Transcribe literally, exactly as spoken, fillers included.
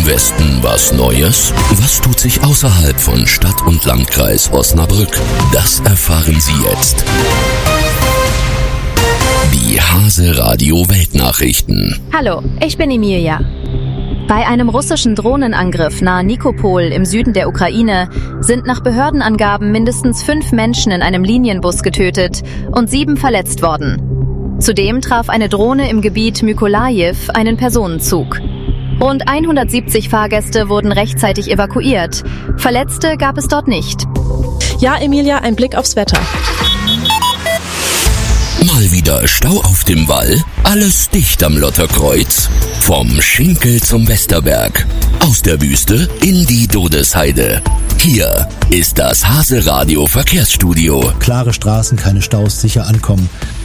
Westen was Neues? Was tut sich außerhalb von Stadt und Landkreis Osnabrück? Das erfahren Sie jetzt. Die Hase Radio Weltnachrichten. Hallo, ich bin Emilia. Bei einem russischen Drohnenangriff nahe Nikopol im Süden der Ukraine sind nach Behördenangaben mindestens fünf Menschen in einem Linienbus getötet und sieben verletzt worden. Zudem traf eine Drohne im Gebiet Mykolajiw einen Personenzug. Rund hundertsiebzig Fahrgäste wurden rechtzeitig evakuiert. Verletzte gab es dort nicht. Ja, Emilia, ein Blick aufs Wetter. Mal wieder Stau auf dem Wall, alles dicht am Lotterkreuz. Vom Schinkel zum Westerberg, aus der Wüste in die Dodesheide. Hier ist das Hase Radio Verkehrsstudio. Klare Straßen, keine Staus, sicher ankommen.